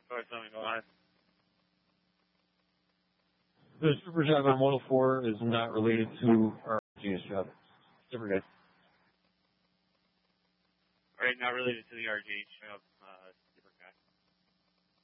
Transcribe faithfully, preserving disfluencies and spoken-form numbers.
Go ahead, tell me, go ahead. The super job on one oh four is not related to our Genius job. Different guy. All right, not related to the R G H job.